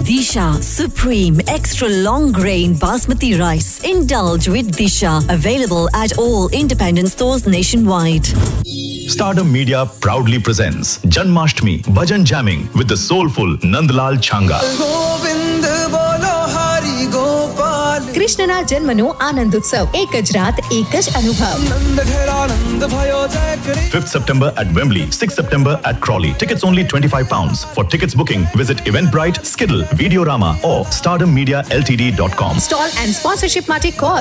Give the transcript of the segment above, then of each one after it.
Disha Supreme Extra Long Grain Basmati Rice. Indulge with Disha. Available at all independent stores nationwide. Stardom Media proudly presents Janmashtami Bhajan Jamming with the soulful Nandlal Changa. કૃષ્ણના જન્મનો આનંદ ઉત્સવ એક જ રાત એક જ અનુભવ 5th September at Wembley, 6th September at Crawley. Tickets only £25. For tickets booking, visit Eventbrite, Skiddle, Videorama or stardommedialtd.com. Stall and sponsorship માટે call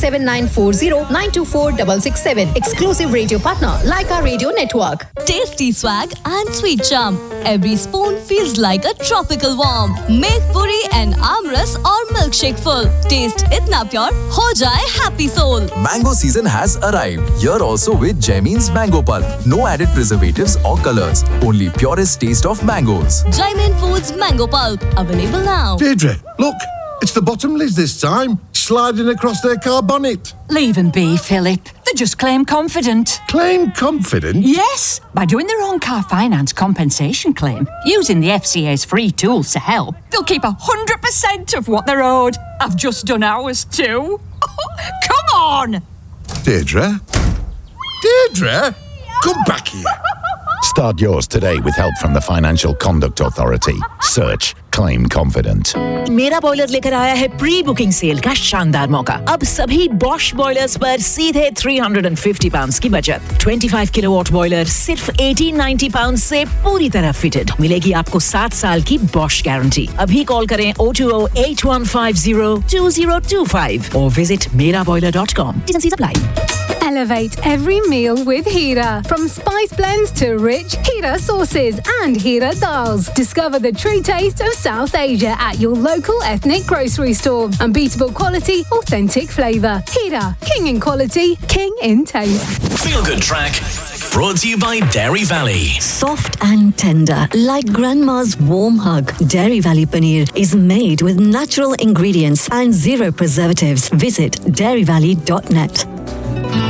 07940924667. Exclusive radio partner Laika Radio Network. Tasty swag and sweet charm. Every spoon feels like a tropical warm. Make puri and amras or milkshake full. Taste itna pure, ho jaye happy soul. Mango season has arrived. Here also with Jaimin's Mango Pulp. No added preservatives or colors. Only purest taste of mangoes. Jaimin Foods Mango Pulp. Available now. Deirdre, look. It's the Bottomleys this time. Sliding across their car bonnet. Leave them be, Philip. They just claim confident. Claim confident? Yes, by doing their own car finance compensation claim, using the FCA's free tools to help, they'll keep 100% of what they're owed. I've just done ours too. Come on! Deirdre? Deirdre? Come back here. Start yours today with help from the Financial Conduct Authority. Search Claim Confident. मेरा boiler लेकर आया है pre booking cell का शानदार मौका। अब सभी Bosch boilers पर सीधे £350 की बचत। 25 किलोवाट बॉयलर सिर्फ £1890 से पूरी तरह फिटेड। मिलेगी आपको 7 साल की बॉश गारंटी। अभी कॉल करें 020-8150-2025 और visit meraboiler.com. T&Cs apply. Elevate every meal with Hira. From spice blends to rich Hira sauces and Hira dals. Discover the true taste of South Asia at your local ethnic grocery store. Unbeatable quality, authentic flavour. Hira, king in quality, king in taste. Feel Good Track, brought to you by Dairy Valley. Soft and tender, like grandma's warm hug. Dairy Valley Paneer is made with natural ingredients and zero preservatives. Visit dairyvalley.net.